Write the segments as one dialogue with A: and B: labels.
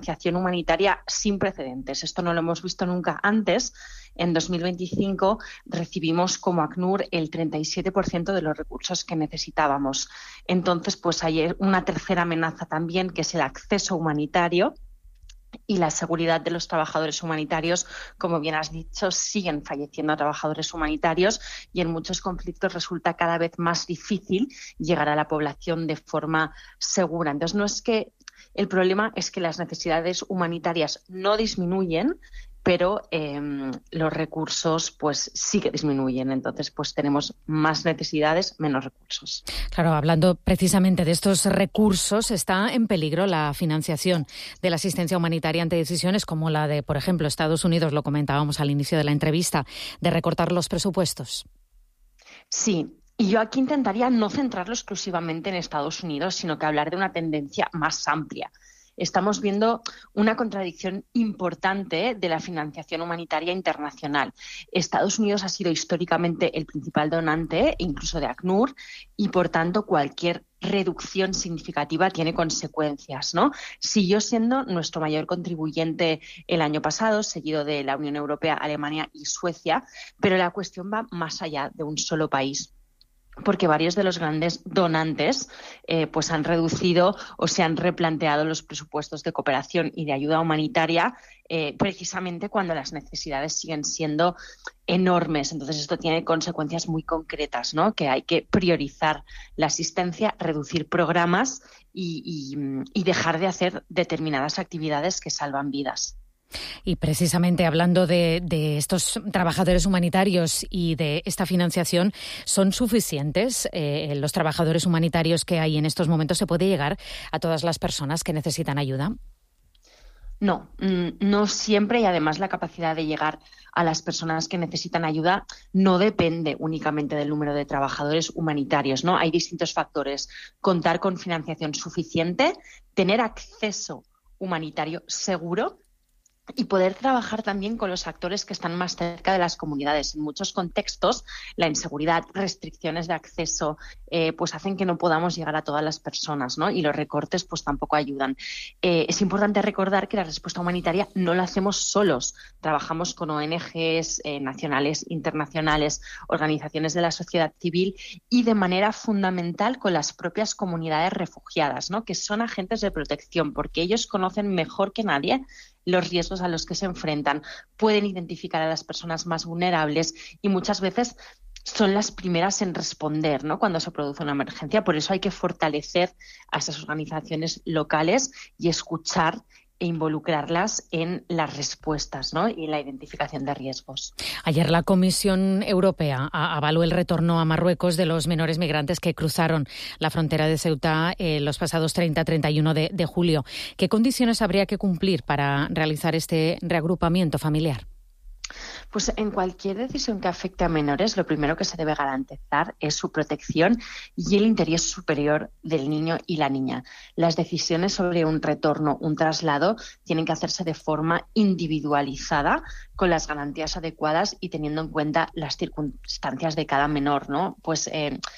A: financiación humanitaria sin precedentes. Esto no lo hemos visto nunca antes. En 2025 recibimos como ACNUR el 37% de los recursos que necesitábamos. Entonces, pues hay una tercera amenaza también, que es el acceso humanitario y la seguridad de los trabajadores humanitarios. Como bien has dicho, siguen falleciendo trabajadores humanitarios y en muchos conflictos resulta cada vez más difícil llegar a la población de forma segura. Entonces, no es que el problema es que las necesidades humanitarias no disminuyen, pero los recursos pues sí que disminuyen. Entonces, pues tenemos más necesidades, menos recursos.
B: Claro, hablando precisamente de estos recursos, está en peligro la financiación de la asistencia humanitaria ante decisiones como la de, por ejemplo, Estados Unidos, lo comentábamos al inicio de la entrevista, de recortar los presupuestos.
A: Sí. Y yo aquí intentaría no centrarlo exclusivamente en Estados Unidos, sino que hablar de una tendencia más amplia. Estamos viendo una contradicción importante de la financiación humanitaria internacional. Estados Unidos ha sido históricamente el principal donante, incluso de ACNUR, y por tanto cualquier reducción significativa tiene consecuencias, ¿no? Siguió siendo nuestro mayor contribuyente el año pasado, seguido de la Unión Europea, Alemania y Suecia, pero la cuestión va más allá de un solo país, porque varios de los grandes donantes pues han reducido o se han replanteado los presupuestos de cooperación y de ayuda humanitaria precisamente cuando las necesidades siguen siendo enormes. Entonces, esto tiene consecuencias muy concretas, ¿no? Que hay que priorizar la asistencia, reducir programas y dejar de hacer determinadas actividades que salvan vidas.
B: Y precisamente hablando de estos trabajadores humanitarios y de esta financiación, ¿son suficientes los trabajadores humanitarios que hay en estos momentos? ¿Se puede llegar a todas las personas que necesitan ayuda?
A: No, no siempre, y además la capacidad de llegar a las personas que necesitan ayuda no depende únicamente del número de trabajadores humanitarios, ¿no? Hay distintos factores. Contar con financiación suficiente, tener acceso humanitario seguro y poder trabajar también con los actores que están más cerca de las comunidades. En muchos contextos, la inseguridad, restricciones de acceso, pues hacen que no podamos llegar a todas las personas, ¿no? Y los recortes pues tampoco ayudan. Es importante recordar que la respuesta humanitaria no la hacemos solos. Trabajamos con ONGs nacionales, internacionales, organizaciones de la sociedad civil y de manera fundamental con las propias comunidades refugiadas, ¿no? Que son agentes de protección, porque ellos conocen mejor que nadie los riesgos a los que se enfrentan, pueden identificar a las personas más vulnerables y muchas veces son las primeras en responder, ¿no? Cuando se produce una emergencia. Por eso hay que fortalecer a esas organizaciones locales y escuchar e involucrarlas en las respuestas, ¿no? Y en la identificación de riesgos.
B: Ayer la Comisión Europea avaló el retorno a Marruecos de los menores migrantes que cruzaron la frontera de Ceuta los pasados 30-31 de julio. ¿Qué condiciones habría que cumplir para realizar este reagrupamiento familiar?
A: Pues en cualquier decisión que afecte a menores, lo primero que se debe garantizar es su protección y el interés superior del niño y la niña. Las decisiones sobre un retorno, un traslado, tienen que hacerse de forma individualizada, con las garantías adecuadas y teniendo en cuenta las circunstancias de cada menor, ¿no? Pues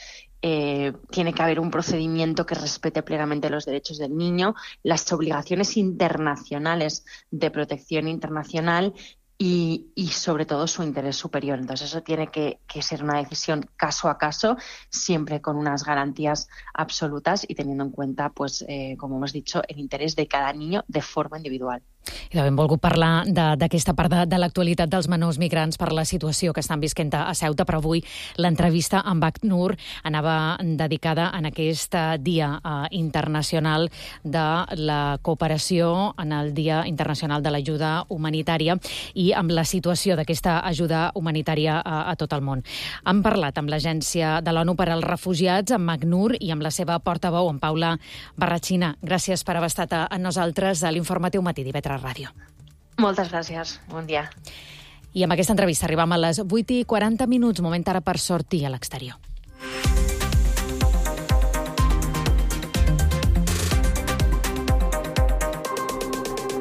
A: tiene que haber un procedimiento que respete plenamente los derechos del niño, las obligaciones internacionales de protección internacional y sobre todo su interés superior. Entonces eso tiene que ser una decisión caso a caso, siempre con unas garantías absolutas y teniendo en cuenta, pues, como hemos dicho, el interés de cada niño de forma individual.
B: I hem volgut parlar d'aquesta part de l'actualitat dels menors migrants per la situació que estan visquent a Ceuta, però avui l'entrevista amb ACNUR anava dedicada en aquest Dia Internacional de la Cooperació, en el Dia Internacional de l'Ajuda Humanitària i amb la situació d'aquesta ajuda humanitària a tot el món. Hem parlat amb l'Agència de l'ONU per als Refugiats, amb ACNUR i amb la seva portaveu, en Paula Barrachina. Gràcies per haver estat amb nosaltres a l'Informatiu Matí d'IV3 Ràdio.
A: Moltes gràcies. Bon dia.
B: I amb aquesta entrevista arribam a les 8:40, moment ara per sortir a l'exterior.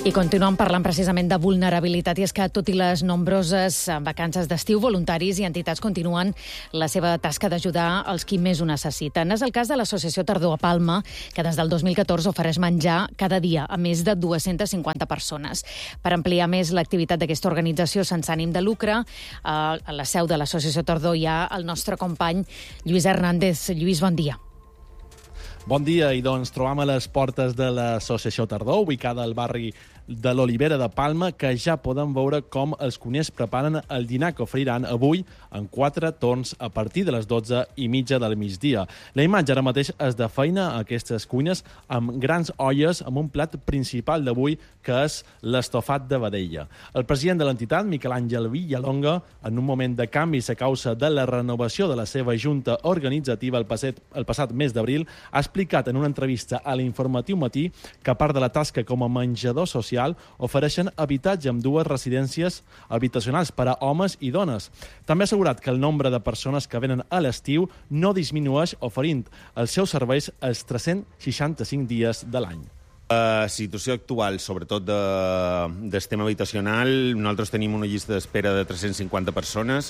B: I continuem parlant precisament de vulnerabilitat, i és que tot i les nombroses vacances d'estiu, voluntaris i entitats continuen la seva tasca d'ajudar els qui més ho necessiten. És el cas de l'Associació Tardor a Palma, que des del 2014 ofereix menjar cada dia a més de 250 persones. Per ampliar més l'activitat d'aquesta organització sense ànim de lucre, a la seu de l'Associació Tardor hi ha el nostre company Lluís Hernández. Lluís, bon dia.
C: Bon dia, i doncs trobam a les portes de l'Associació Tardor, ubicada al barri de l'Olivera de Palma, que ja poden veure com els cuiners preparen el dinar que oferiran avui en 4 torns a partir de les 12:30 del migdia. La imatge ara mateix es de feina a aquestes cuines amb grans olles amb un plat principal d'avui, que és l'estofat de vedella. El president de l'entitat, Miquel Àngel Villalonga, en un moment de canvis a causa de la renovació de la seva junta organitzativa el passat mes d'abril, ha explicat en una entrevista a l'Informatiu Matí que, a part de la tasca com a menjador social, ofereixen habitatge amb 2 residències habitacionals per a homes i dones. També ha assegurat que el nombre de persones que venen a l'estiu no disminueix, oferint els seus serveis els 365 dies de l'any.
D: La situació actual, sobretot del tema habitacional, nosaltres tenim una llista d'espera de 350 persones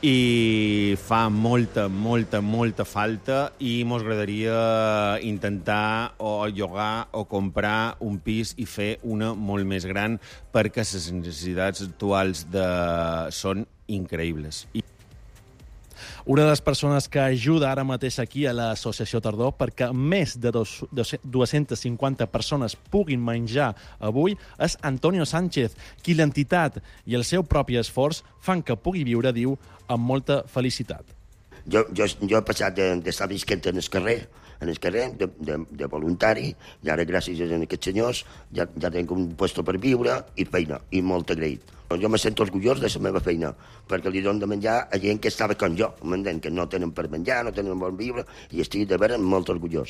D: i fa molta falta, i ens agradaria intentar o llogar o comprar un pis i fer una molt més gran, perquè les necessitats actuals són increïbles.
C: Una de les persones que ajuda ara mateix aquí a l'Associació Tardor perquè més de 250 persones puguin menjar avui és Antonio Sánchez, qui l'entitat i el seu propi esforç fan que pugui viure, diu, amb molta felicitat.
E: Jo he passat d'estar visquent en el carrer de voluntari, i ara gràcies a aquests senyors ja tinc un lloc per viure i feina, i molt agraït. Jo me sento orgullós de la meva feina, perquè li dono de menjar a gent que estava com jo, m'entén, que no tenen per menjar, no tenen per viure, i estic de veure molt orgullós.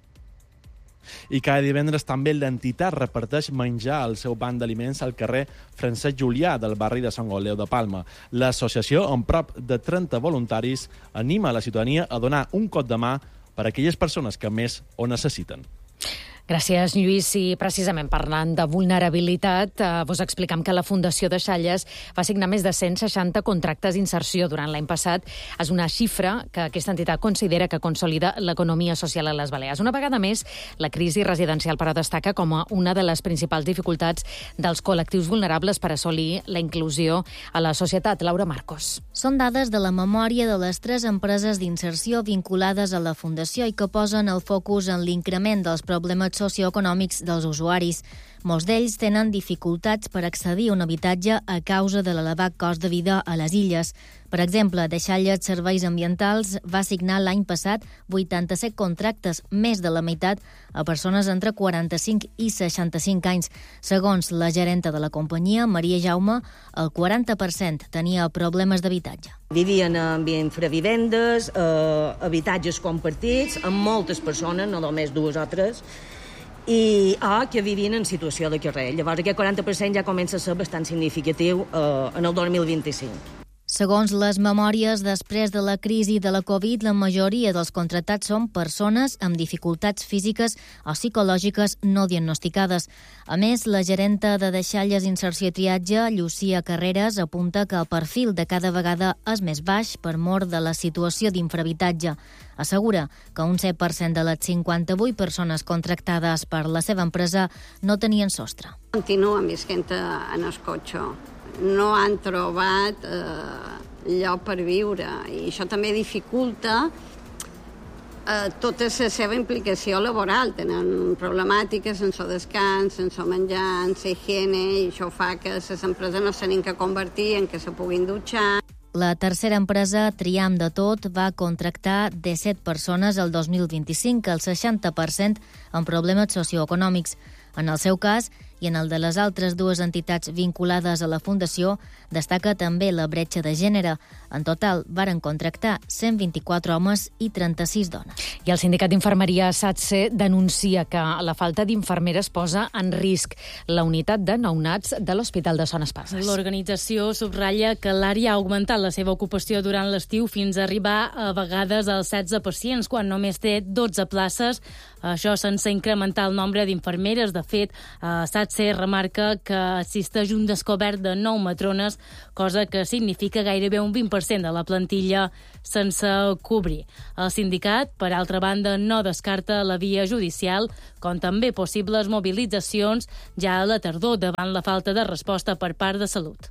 C: I cada divendres també l'entitat reparteix menjar al seu banc d'aliments al carrer Francesc Julià del barri de Sant Oleu de Palma. L'associació, amb prop de 30 voluntaris, anima a la ciutadania a donar un cop de mà per a aquelles persones que més ho necessiten.
B: Gràcies, Lluís. I precisament parlant de vulnerabilitat, vos explicam que la Fundació de Xalles va signar més de 160 contractes d'inserció durant l'any passat. És una xifra que aquesta entitat considera que consolida l'economia social a les Balears. Una vegada més, la crisi residencial, però, destaca com a una de les principals dificultats dels col·lectius vulnerables per assolir la inclusió a la societat. Laura Marcos.
F: Són dades de la memòria de les 3 empreses d'inserció vinculades a la Fundació i que posen el focus en l'increment dels problemes socioeconòmics dels usuaris. Molts d'ells tenen dificultats per accedir a un habitatge a causa de l'elevat cost de vida a les illes. Per exemple, Xalles Serveis Ambientals va signar l'any passat 87 contractes, més de la meitat, a persones entre 45 i 65 anys. Segons la gerenta de la companyia, Maria Jaume, el 40% tenia problemes d'habitatge.
G: Vivien en infravivendes, habitatges compartits, amb moltes persones, no només 2 o 3, i que vivien en situació de carrer. Llavors aquest 40% ja comença a ser bastant significatiu en el 2025.
F: Segons les memòries, després de la crisi de la Covid, la majoria dels contractats són persones amb dificultats físiques o psicològiques no diagnosticades. A més, la gerenta de Xalles Inserció i Triatge, Llucia Carreras, apunta que el perfil de cada vegada és més baix per mor de la situació d'infrahabitatge. Assegura que un 7% de les 58 persones contractades per la seva empresa no tenien sostre.
H: Continuen visquent en el cotxe. No han trobat lloc per viure, i això també dificulta tota la seva implicació laboral. Tenen problemàtiques sense descans, sense menjar, sense higiene, i això fa que les empreses no s'han de convertir en que se puguin dutxar.
F: La tercera empresa, Triam de Tot, va contractar 17 persones el 2025, el 60% amb problemes socioeconòmics. En el seu cas, i en el de les altres 2 entitats vinculades a la Fundació, destaca també la bretxa de gènere. En total, varen contractar 124 homes i 36 dones.
B: I el sindicat d'infermeria SATSE denuncia que la falta d'infermeres posa en risc la unitat de nounats de l'Hospital de Son Espases.
I: L'organització subratlla que l'àrea ha augmentat la seva ocupació durant l'estiu fins a arribar a vegades als 16 pacients, quan només té 12 places. Això sense incrementar el nombre d'infermeres. De fet, SATSE Patser remarca que existeix un descobert de 9 matrones, cosa que significa gairebé un 20% de la plantilla sense cobrir. El sindicat, per altra banda, no descarta la via judicial, com també possibles mobilitzacions ja a la tardor davant la falta de resposta per part de Salut.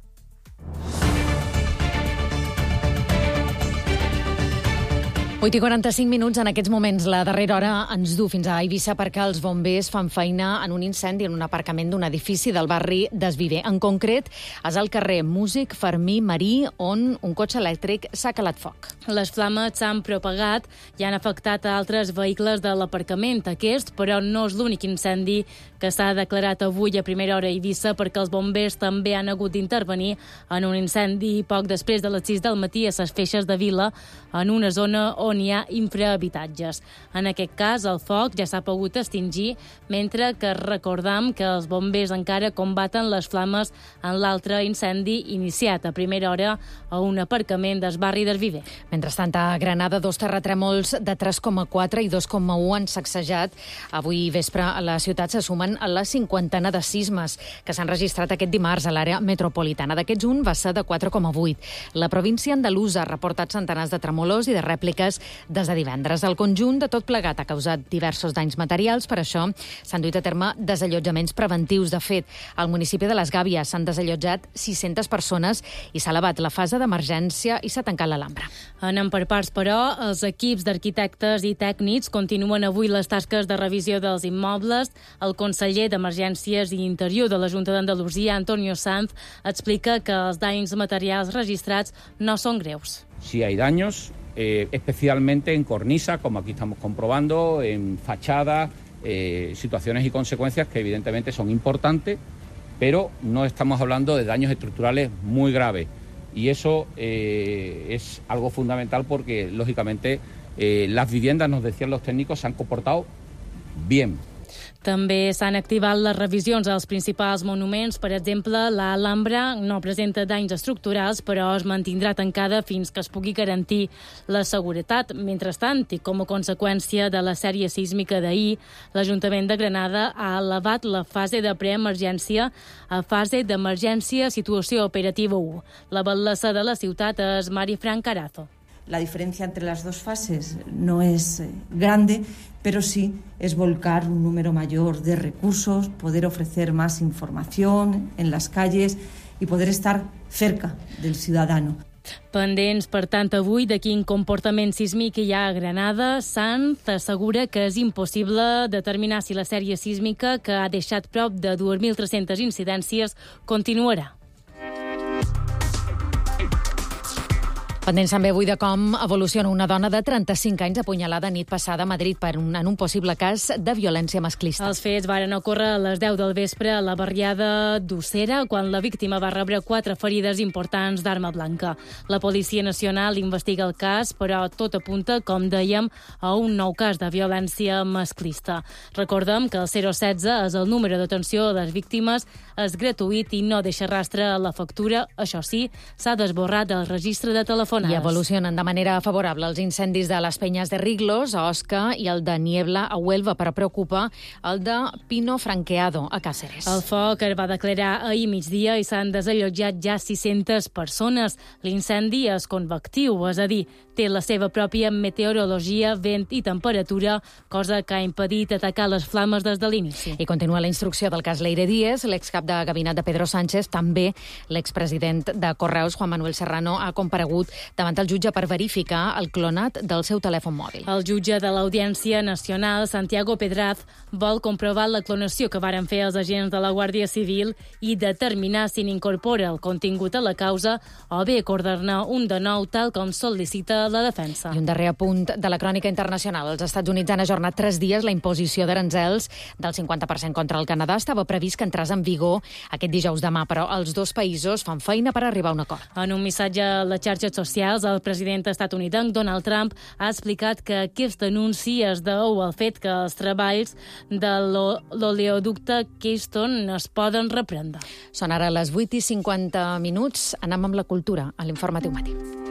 B: Vuit i 45 minuts. En aquests moments la darrera hora ens du fins a Eivissa perquè els bombers fan feina en un incendi en un aparcament d'un edifici del barri d'Esviver. En concret, és al carrer Músic Fermí Marí, on un cotxe elèctric s'ha calat foc.
I: Les flames s'han propagat i han afectat a altres vehicles de l'aparcament. Aquest, però, no és l'únic incendi que s'ha declarat avui a primera hora a Eivissa, perquè els bombers també han hagut d'intervenir en un incendi poc després de les 6 del matí a les Feixes de Vila, en una zona on hi ha infrahabitatges. En aquest cas, el foc ja s'ha pogut extingir, mentre que recordam que els bombers encara combaten les flames en l'altre incendi iniciat a primera hora a un aparcament del barri d'Esviver.
B: Mentrestant, a Granada, 2 terratrèmols de 3,4 i 2,1 han sacsejat. Avui vespre a la ciutat se sumen a la 50 de sismes que s'han registrat aquest dimarts a l'àrea metropolitana. D'aquests, un va ser de 4,8. La província andalusa ha reportat centenars de tremolors i de rèpliques des de divendres. El conjunt de tot plegat ha causat diversos danys materials, per això s'han duit a terme desallotjaments preventius. De fet, al municipi de les Gàbies s'han desallotjat 600 persones i s'ha elevat la fase d'emergència i s'ha tancat l'Alhambra.
I: Anem per parts, però. Els equips d'arquitectes i tècnics continuen avui les tasques de revisió dels immobles. El conseller d'Emergències i Interior de la Junta d'Andalusia, Antonio Sanz, explica que els danys materials registrats no són greus.
J: Si hay daños, especialmente en cornisa, como aquí estamos comprobando, en fachada, situaciones y consecuencias que evidentemente son importantes, pero no estamos hablando de daños estructurales muy graves. Y eso es algo fundamental porque, lógicamente, las viviendas, nos decían los técnicos, se han comportado bien.
I: També s'han activat les revisions als principals monuments. Per exemple, l'Alhambra no presenta danys estructurals, però es mantindrà tancada fins que es pugui garantir la seguretat. Mentrestant, i com a conseqüència de la sèrie sísmica d'ahir, l'Ajuntament de Granada ha elevat la fase de preemergència a fase d'emergència situació operativa 1. La batllessa de la ciutat és Marifran Carazo.
K: La diferencia entre las dos fases no es grande, pero sí es volcar un número mayor de recursos, poder ofrecer más información en las calles y poder estar cerca del ciudadano.
I: Pendents, per tant, avui de quin comportament sísmic hi ha a Granada. Sanz assegura que és impossible determinar si la sèrie sísmica, que ha deixat prop de 2.300 incidències, continuarà.
B: Pendents també avui de com evoluciona una dona de 35 anys apunyalada nit passada a Madrid en un possible cas de violència masclista.
I: Els fets varen ocórrer a les 10 del vespre a la barriada d'Ossera, quan la víctima va rebre 4 ferides importants d'arma blanca. La Policia Nacional investiga el cas, però tot apunta, com dèiem, a un nou cas de violència masclista. Recordem que el 016 és el número d'atenció a les víctimes, és gratuït i no deixa rastre a la factura. Això sí, s'ha desborrat el registre de telefonades.
B: I evolucionen de manera favorable els incendis de les Penyes de Riglos, a Osca, i el de Niebla, a Huelva, però preocupa el de Pino Franqueado, a Càceres.
I: El foc es va declarar ahir migdia i s'han desallotjat ja 600 persones. L'incendi és convectiu, és a dir, té la seva pròpia meteorologia, vent i temperatura, cosa que ha impedit atacar les flames des de l'inici.
B: I continua la instrucció del cas Leire Díez. L'excap de gabinet de Pedro Sánchez, també l'expresident de Correus, Juan Manuel Serrano, ha comparegut davant el jutge per verificar el clonat del seu telèfon mòbil.
I: El jutge de l'Audiència Nacional, Santiago Pedraz, vol comprovar la clonació que varen fer els agents de la Guàrdia Civil i determinar si n'incorpora el contingut a la causa o bé coordinar un de nou, tal com sol·licita la defensa.
B: I un darrer apunt de la crònica internacional. Els Estats Units han ajornat 3 dies la imposició d'aranzels del 50% contra el Canadà. Estava previst que entrés en vigor aquest dijous demà, però els dos països fan feina per arribar a un acord.
I: En un missatge a les xarxes socials, el president estatunidenc Donald Trump ha explicat que aquest anunci es deu al fet que els treballs de l'oleoducte Keystone es poden reprendre.
B: Són ara les 8:50. Anem amb la cultura a l'Informatiu Matí.